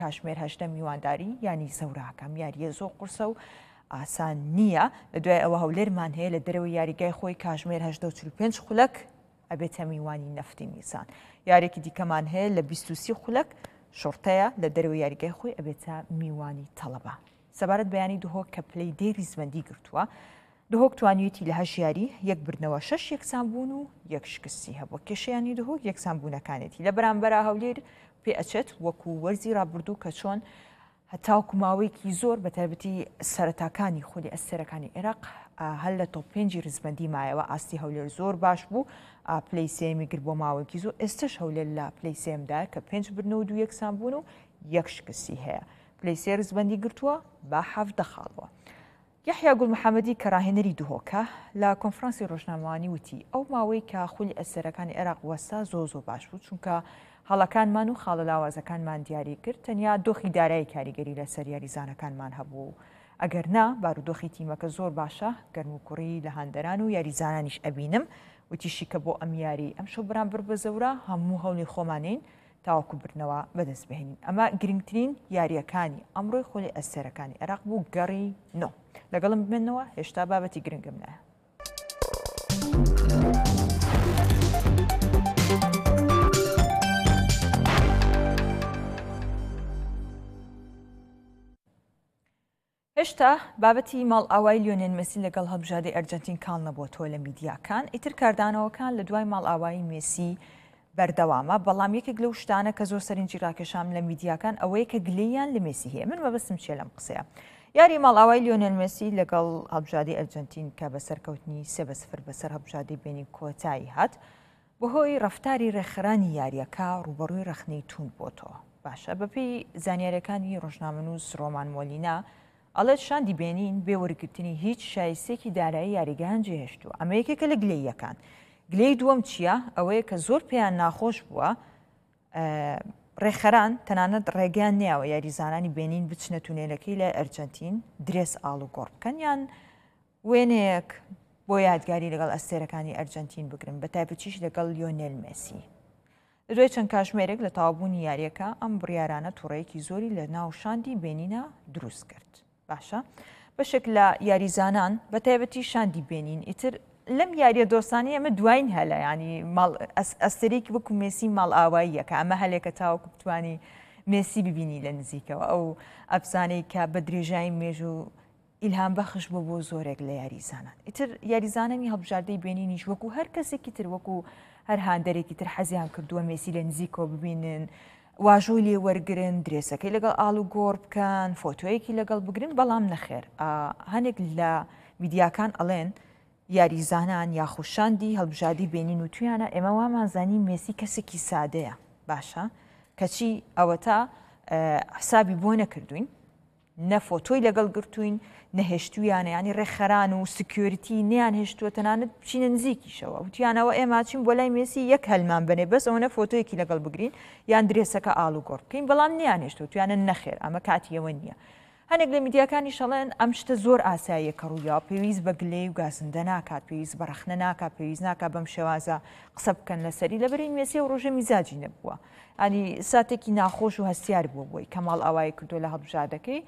کاشمێر هەشتە میوانداری ینی زەوراکەم یاریە زۆر قورسە و ئاسان نییە لە دوای ئەوە هەولێرمان هەیە لە دەرەوەی یاریگای خۆی کاشمێر 85 خولەک ئەبێتە میوانی نەفتی میزان یارێکی دیکەمان هەیە لە 23 خولەک شۆرتەیە لە دەرەوەی یاریگای خۆی ئەبێتە میوانی تەڵەبە سەبارەت بەیانی دهۆک کە پلەی دێری زمەندی گرتووە دهۆک توانیویەتی لە هەژ یاری یەک بردنەوە 6 یەکسان بوون و یەک شکستی هەبووە کێشەیانی دهۆک یەکسان بوونەکانێتی لە بەرامبەر هەولێر پێ ئەچێت وەکو وەرزی ڕابردوو کە چۆن هەتاوکو ماوەیەکی زۆر بە تایبەتی سەرەتاکانی خۆلی ئەستێرەکانی عێراق هەل لە تۆپ 5 ڕزبەندی مایەوە ئاستی هەولێر زۆر باش بوو پلەی سێمی گر بۆ ماوەیەکی زۆر ئێستش هەولێر لە پلەی سێمدا کە 5 بردنەوە و 2 یەکسان بوون و یەک شکستی هەیە پلەی سێ ڕزبەندی گرتووە بە 17 خاڵەوە یحیا گوڵ محەممەدی کە ڕاهێنەری دهۆکە لە کۆنفرانسی ڕۆژنامەوانی وتی ئەو ماوەی کە خولی ئەستێرەکانی عێراق وەستا زۆ باش بوو چونکە هەڵەکانمان و خاڵە لاوازەکانمان دیاری کرد تەنیا دۆخی دارایی کاریگەری لەسەر یاریزانەکانمان هەبوو ئەگەر نا بارودۆخی تیمەکە زۆر باشە گەرم و کوڕی لە هەندەران و یاریزانانیش ئەبینم وتیشی کە بۆ ئەم یاری ئەم شەو بەرامبەر بە زەورە هەموو هەوڵی خۆمانین تاوەکو بردنەوە بەدەست بهێنین ئەمە گرنگترین یاریەکانی ئەمڕۆی خۆلی ئەستێرەکانی عێراق بوو گەڕی نۆ لەگەڵم بمێنەوە هێشتا بابەتی گرنگم نایە هێشتا بابەتی ماڵ ئاوای لیۆنێل مێسی لەگەڵ هەڵبژاردەی ئەرجەنتین کاڵ نەبووەوە لە میدیاکان ئیتر کاردانەوەکان لە دوای ماڵ ئاوایی مێسی بەردەوامە بەڵام یەکێک لەو شتانە کە زۆر سەرنجی ڕاکێشام لە میدیاکان ئەوەیە کە گلەیان لە مێسی هەیە من مەبەستم چێ لەم قسەیە یاری ماڵ ئاوای لیۆنێل مێسی لەگەڵ هەڵبژاردەی ئەرجەنتین کە بەسەرکەوتنی 3-0 بەسەر هەڵبژاردەی بینی کۆتایی هات بەهۆی ڕەفتاری ڕێکخرانی یاریەکە ڕوبەڕووی ڕەخنەی توند بۆتەوە باشە بەپێی زانیاریەکانی ڕۆژنامەنووس ڕۆمان مۆلینا ئەڵێت شاندی بێنین بێوەرگرتنی هیچ شایستێکی دارایی یاریگەیان جێهێشتووە ئەمە یەکێکە لە گلەییەکان گلەی دووەم چییە ئەوەیە کە زۆر پێیان ناخۆش بووە ڕێخەران تەنانەت ڕێگەیان نێوە یاریزانانی بێنین بچنە تونێلەکەی لە ئەرجەنتین درێس ئاڵ و گۆڕ بکەن یان وێنەیەک بۆ یادگاری لەگەڵ ئەستێرەکانی ئەرجەنتین بگرن بە تایبەتیش لەگەڵ لیۆنێل مێسی دوای چەند کاتژمێرێک لە تاوابوونی یاریەکە ئەم بڕیارانە تووڕەیەکی زۆری لە ناو شاندی بێنینە دروست کرد باشە بەشێک لە یاریزانان بە تایبەتی شاندی بێنین ئیتر لەم یاریە دۆستانی ئەمە دوایین هەلە ینی ئەستێرێکی وەکو مێسی ماڵ ئاواییەکە ئەمە هەلێکە تاوەکو بتوانی مێسی ببینی لە نزیکەوە ئەو ئەفسانەی کە بە درێژایی مێژ و ئیلهام بەخش بوو بۆ زۆرێک لە یاریزانان ئیتر یاریزانانی هەڵبژاردەی بێنینیش وەکو هەر کەسێکی تر وەکو هەر هاندەرێکی تر حەزیان کردووە مێسی لە نزیکەوە ببینن واژۆی لێ وەرگرن درێسەکەی لەگەڵ ئاڵ و گۆڕ بکەن فۆتۆیەکی لەگەڵ بگرن بەڵام نەخێر هەنێک لە میدیاکان ئەڵێن یاریزانان یاخوشاندی هەڵبژاردی بێنین و تویانە ئێمە وامانزانی مێسی کەسێکی سادەیە باشە کەچی ئەوە تا حسابی بۆ نەکردوین نە فۆتۆی لەگەڵ گرتوین نەهێشتویانە ینی ڕێکخەران و سکیۆریتی نیان هێشتووە تەنانەت بچینە نزیکیشەوە وتیانەوە ئێمە چین بۆ لای مێسی یەک هەلمان بنێ بەس ئەوە فۆتۆیەکی لەگەڵ بگرین یان درێسەکە ئاڵ و گۆڕ بکەین بەڵام نیان هێشتوە تویانە نەخێر ئەمە کاتیەوە نییە هەنێک لە میدیاکانی شەڵێن ئەم شتە زۆر ئاساییە کە ڕوویاوە پێویست بە گلەی و گازندە ناکات پێویست بە ڕەخنە ناکات پێویست ناکات بەم شێوازە قسە بکەن لەسەری لەبەرەی مێسی و ڕۆژە میزاجی نەبووە ئەنی ساتێکی ناخۆش و هەستیار بووە بۆی کە ماڵ ئاوایی کردو لە هەڵبژاردەکەی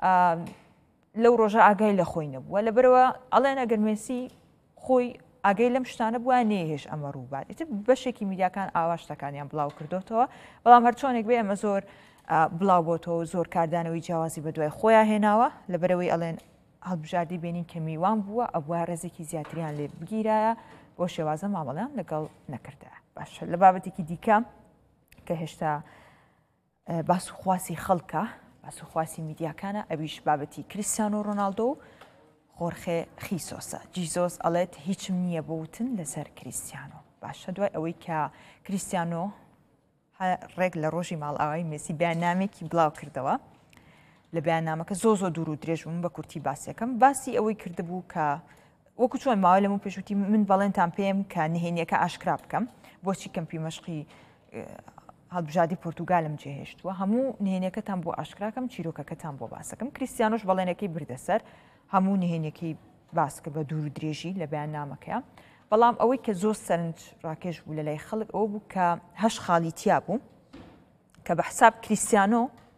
لەو ڕۆژە ئاگای لە خۆی نەبووە لەبەرەوە ئەڵێن ئەگەر مێسی خۆی ئاگەی لەم شتانە بووە نێهێش ئەمە ڕووبات ئیتر بەشێکی میدیاکان ئاوا شتەکانیان بڵاو کردوتەوە بەڵام هەرچۆنێک بێ ئەمە زۆر بڵاو بۆتەوە زۆر کاردانەوەی جیاوازی بە دوای خۆیان هێناوە لەبەرەوەی ئەڵێن هەڵبژاردی بێنین کە میوان بووە ئەوە ڕێزێکی زیاتریان لێ بگیرایە بۆ شێوازە مامەڵیان لەگەڵ نەکردە باشە لە بابەتێکی دیکە کە هێشتا باسوخواسی خەڵکە باسوخواسی میدیاکانە ئەویش بابەتی کریستیانۆ ڕۆناڵدۆ و خۆرخێ خیسۆسە جیزۆس ئەڵێت هیچم نییە بۆ وتن لەسەر کریستیانۆ باشە دوای ئەوەی کە کریستیانۆ ڕێک لە ڕۆژی ماڵ ئاوای مێسی بەیاننامێکی بڵاو کردەوە لە بەیاننامەکە زۆ دوور و درێژ بووم بە کورتی باسیەکەم باسی ئەوەی کردبوو کە وەکو چۆن ماوەی لەمە پێشوتی من بەڵێنتان پێم کە نهێنیەکە ئاشکرا بکەم بۆچی کەمپی مەشقی هەڵبژاردی پۆرتوگالم جێهێشتووە هەموو نهێنیەکەتان بۆ ئاشکراکەم چیرۆکەکەتان بۆ باسەکەم کریستیانۆش بەڵێنەکەی بردەسەر هەموو نهێنیەکەی باسکە بە دوور و درێژی لە بەیاننامەکەیە بەڵام ئەوەی کە زۆر سەرنج ڕاکێش بوو لە لای خەڵک ئەوە بوو کە هەش خاڵی تیا بوو کە بە حساب کریستیانۆ